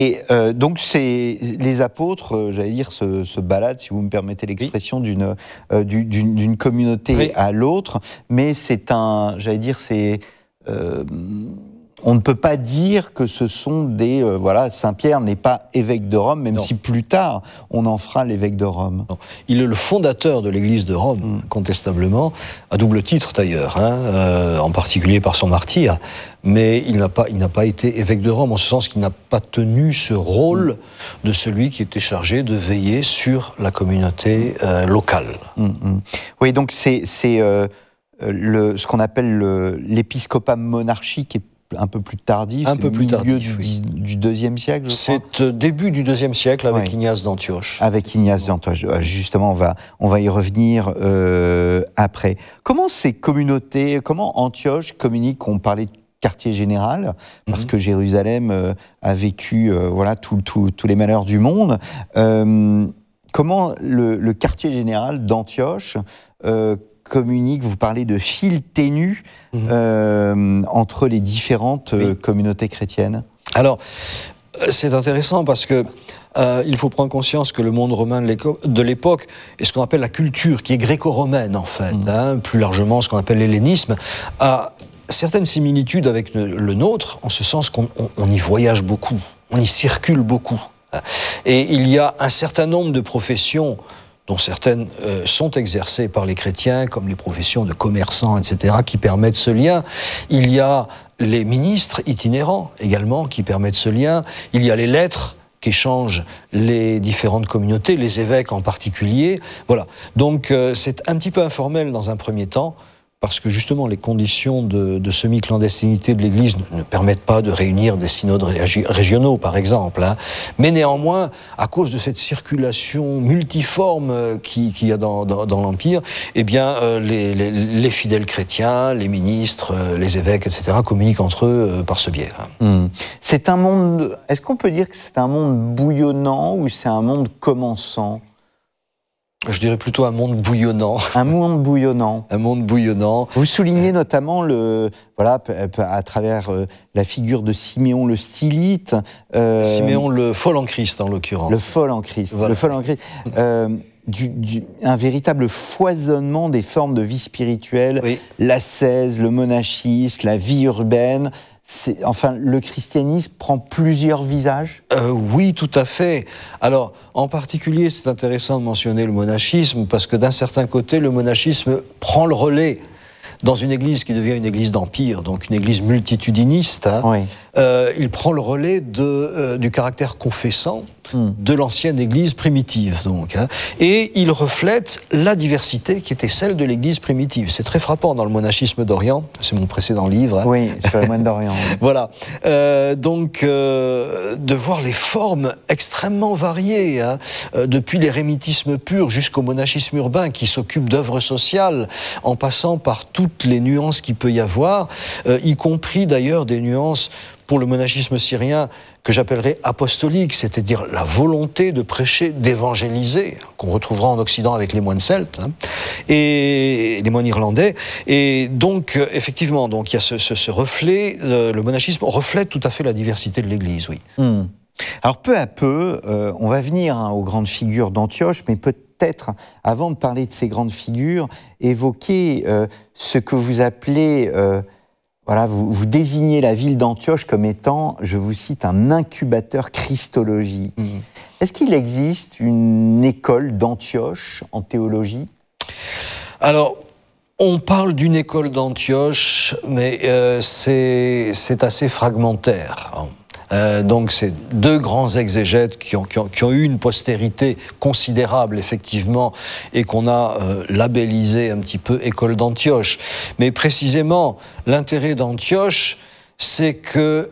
Et donc, les apôtres, j'allais dire, se baladent, si vous me permettez l'expression, d'une communauté à l'autre, mais j'allais dire, on ne peut pas dire que ce sont des... Saint-Pierre n'est pas évêque de Rome, même si plus tard, on en fera l'évêque de Rome. Non. Il est le fondateur de l'Église de Rome, incontestablement, à double titre d'ailleurs, en particulier par son martyre, mais il n'a pas été évêque de Rome, en ce sens qu'il n'a pas tenu ce rôle de celui qui était chargé de veiller sur la communauté locale. Oui, donc c'est ce qu'on appelle l'épiscopat monarchique est un peu plus tardif, un peu plus tardif, du IIe siècle, je crois. C'est début du IIe siècle avec Ignace d'Antioche. Avec Ignace d'Antioche. Justement, on va y revenir après. Comment ces communautés, comment Antioche communique? On parlait de quartier général, parce que Jérusalem a vécu tous les malheurs du monde. Comment le quartier général d'Antioche communique, vous parlez de fil ténu entre les différentes communautés chrétiennes? Alors, c'est intéressant parce que il faut prendre conscience que le monde romain de l'époque est ce qu'on appelle la culture, qui est gréco-romaine en fait, plus largement ce qu'on appelle l'hellénisme, a certaines similitudes avec le nôtre, en ce sens qu'on y voyage beaucoup, on y circule beaucoup. Et il y a un certain nombre de professions dont certaines sont exercées par les chrétiens, comme les professions de commerçants, etc., qui permettent ce lien. Il y a les ministres itinérants, également, qui permettent ce lien. Il y a les lettres qu'échangent les différentes communautés, les évêques en particulier. Voilà. Donc, c'est un petit peu informel dans un premier temps, parce que justement les conditions de semi-clandestinité de l'Église ne permettent pas de réunir des synodes régionaux, par exemple. Mais néanmoins, à cause de cette circulation multiforme qu'il y a dans l'Empire, eh bien, les fidèles chrétiens, les ministres, les évêques, etc., communiquent entre eux par ce biais. C'est un monde... Est-ce qu'on peut dire que c'est un monde bouillonnant ou c'est un monde commençant ? Je dirais plutôt un monde bouillonnant. Un monde bouillonnant. Un monde bouillonnant. Vous soulignez notamment à travers la figure de Siméon le Stylite. Siméon le fol en Christ, en l'occurrence. Le fol en Christ. Voilà. Le fol en Christ. Un véritable foisonnement des formes de vie spirituelle, l'ascèse, le monachisme, la vie urbaine. Enfin, le christianisme prend plusieurs visages ? Oui, tout à fait. Alors, en particulier, c'est intéressant de mentionner le monachisme, parce que d'un certain côté, le monachisme prend le relais dans une église qui devient une église d'empire, donc une église multitudiniste. Il prend le relais du caractère confessant de l'ancienne église primitive, donc, et il reflète la diversité qui était celle de l'église primitive. C'est très frappant dans le monachisme d'Orient, c'est mon précédent livre. Oui, sur le moine d'Orient. Voilà, donc de voir les formes extrêmement variées, depuis l'érémitisme pur jusqu'au monachisme urbain qui s'occupe d'œuvres sociales, en passant par toutes les nuances qu'il peut y avoir, y compris d'ailleurs des nuances pour le monachisme syrien que j'appellerais apostolique, c'est-à-dire la volonté de prêcher, d'évangéliser, qu'on retrouvera en Occident avec les moines celtes et les moines irlandais. Et donc, effectivement, donc, il y a ce reflet, le monachisme reflète tout à fait la diversité de l'Église, oui. Alors, peu à peu, on va venir aux grandes figures d'Antioche, mais peut-être, avant de parler de ces grandes figures, évoquer ce que vous appelez... vous désignez la ville d'Antioche comme étant, je vous cite, un incubateur christologique. Est-ce qu'il existe une école d'Antioche en théologie ? Alors, on parle d'une école d'Antioche, mais c'est assez fragmentaire. Donc c'est deux grands exégètes qui ont eu une postérité considérable, effectivement, et qu'on a labellisé un petit peu école d'Antioche. Mais précisément, l'intérêt d'Antioche, c'est que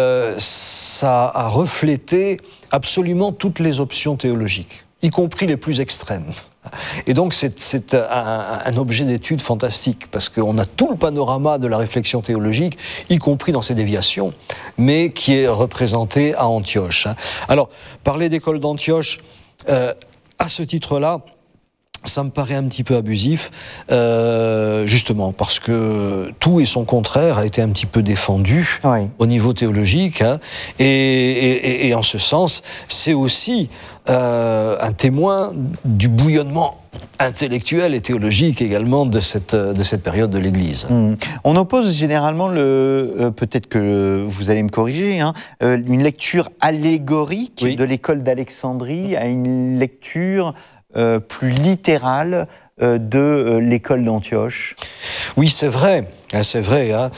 ça a reflété absolument toutes les options théologiques, y compris les plus extrêmes. Et donc c'est un objet d'étude fantastique, parce qu'on a tout le panorama de la réflexion théologique, y compris dans ses déviations, mais qui est représenté à Antioche. Alors, parler d'école d'Antioche, à ce titre-là, ça me paraît un petit peu abusif, justement parce que tout et son contraire a été un petit peu défendu au niveau théologique, hein, et en ce sens, c'est aussi un témoin du bouillonnement intellectuel et théologique également de cette période de l'Église. On oppose généralement, peut-être que vous allez me corriger, hein, une lecture allégorique de l'école d'Alexandrie à une lecture plus littérale de l'école d'Antioche. Oui, c'est vrai. C'est vrai. Hein.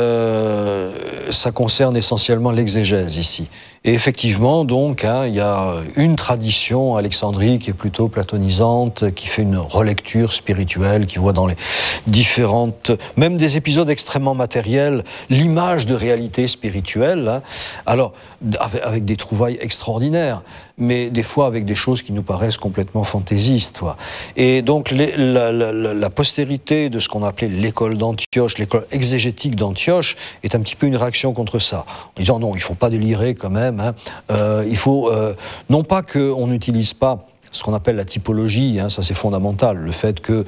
Ça concerne essentiellement l'exégèse ici. Et effectivement, donc, hein, il y a une tradition à Alexandrie qui est plutôt platonisante, qui fait une relecture spirituelle, qui voit dans les différentes, même des épisodes extrêmement matériels, l'image de réalité spirituelle. Hein. Alors, avec des trouvailles extraordinaires, mais des fois avec des choses qui nous paraissent complètement fantaisistes. Quoi. Et donc, la postérité de ce qu'on appelait l'école d'Antioche, l'école exégétique d'Antioche, est un petit peu une réaction contre ça. En disant non, il ne faut pas délirer quand même. Hein. Il faut, non pas qu'on n'utilise pas ce qu'on appelle la typologie, hein, ça c'est fondamental, le fait que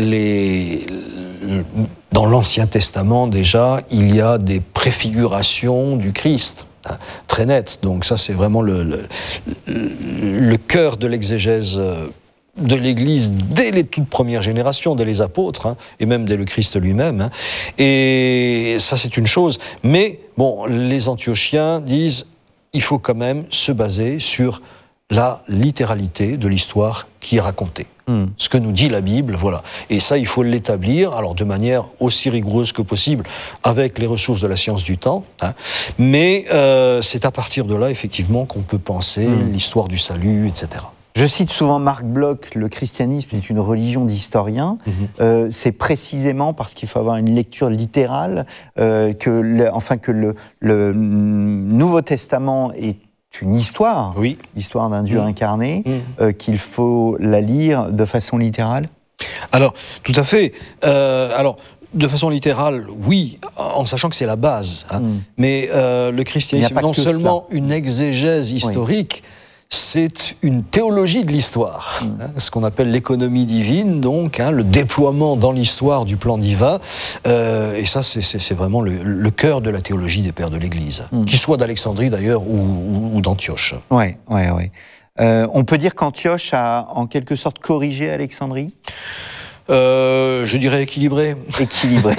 dans l'Ancien Testament déjà, il y a des préfigurations du Christ. Très net, donc ça c'est vraiment le cœur de l'exégèse de l'Église dès les toutes premières générations, dès les apôtres, hein, et même dès le Christ lui-même. Hein. Et ça c'est une chose, mais bon, les Antiochiens disent il faut quand même se baser sur la littéralité de l'histoire qui est racontée. Ce que nous dit la Bible, voilà. Et ça, il faut l'établir, alors de manière aussi rigoureuse que possible, avec les ressources de la science du temps. Hein. Mais c'est à partir de là, effectivement, qu'on peut penser l'histoire du salut, etc. Je cite souvent Marc Bloch, le christianisme est une religion d'historiens. C'est précisément parce qu'il faut avoir une lecture littérale que le Nouveau Testament est une histoire, l'histoire d'un Dieu incarné, qu'il faut la lire de façon littérale. Alors, tout à fait. De façon littérale, oui, en sachant que c'est la base. Hein. Mais le christianisme, non seulement une exégèse historique, c'est une théologie de l'histoire, hein, ce qu'on appelle l'économie divine, donc hein, le déploiement dans l'histoire du plan divin, et ça c'est vraiment le cœur de la théologie des pères de l'Église, qu'ils soient d'Alexandrie d'ailleurs ou d'Antioche. Ouais. On peut dire qu'Antioche a en quelque sorte corrigé Alexandrie ? Je dirais équilibré. Équilibré.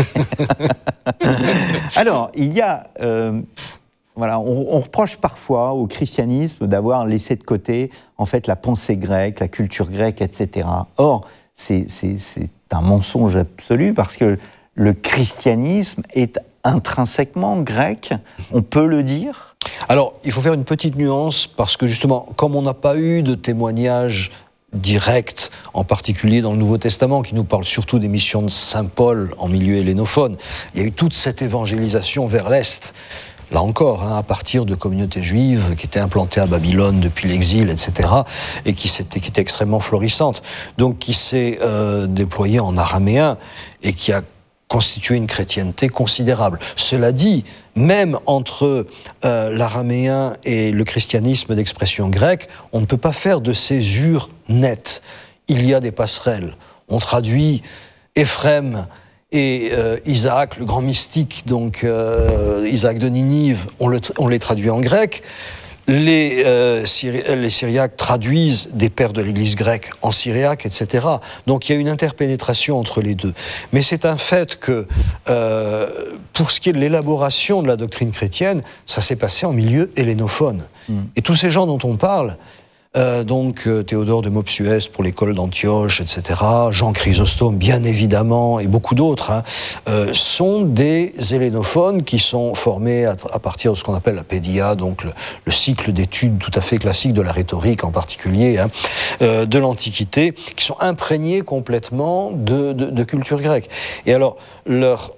Alors, il y a... Voilà, on reproche parfois au christianisme d'avoir laissé de côté en fait la pensée grecque, la culture grecque, etc. Or, c'est un mensonge absolu parce que le christianisme est intrinsèquement grec, on peut le dire. Alors, il faut faire une petite nuance parce que justement, comme on n'a pas eu de témoignages direct, en particulier dans le Nouveau Testament, qui nous parle surtout des missions de Saint Paul en milieu hellénophone, il y a eu toute cette évangélisation vers l'Est. Là encore, hein, à partir de communautés juives qui étaient implantées à Babylone depuis l'exil, etc., et qui était extrêmement florissante, donc qui s'est déployée en araméen et qui a constitué une chrétienté considérable. Cela dit, même entre l'araméen et le christianisme d'expression grecque, on ne peut pas faire de césure nette. Il y a des passerelles. On traduit Éphrem et Isaac, le grand mystique, donc Isaac de Ninive, on les traduit en grec. Les Syriaques traduisent des pères de l'Église grecque en syriaque, etc. Donc il y a une interpénétration entre les deux. Mais c'est un fait que, pour ce qui est de l'élaboration de la doctrine chrétienne, ça s'est passé en milieu hellénophone. Et tous ces gens dont on parle, donc Théodore de Mopsuès pour l'école d'Antioche, etc., Jean Chrysostome, bien évidemment, et beaucoup d'autres, hein, sont des hellénophones qui sont formés à partir de ce qu'on appelle la pédia, donc le cycle d'études tout à fait classique de la rhétorique en particulier, hein, de l'Antiquité, qui sont imprégnés complètement de culture grecque. Et alors, leur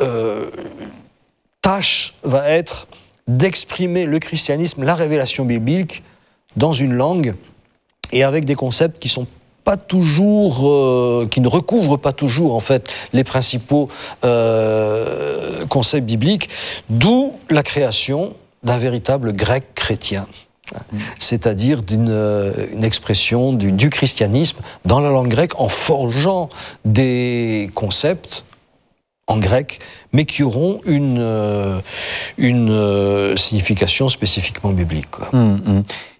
tâche va être d'exprimer le christianisme, la révélation biblique, dans une langue et avec des concepts qui sont pas toujours, qui ne recouvrent pas toujours en fait les principaux concepts bibliques, d'où la création d'un véritable grec chrétien. c'est-à-dire une expression du christianisme dans la langue grecque en forgeant des concepts en grec, mais qui auront une signification spécifiquement biblique.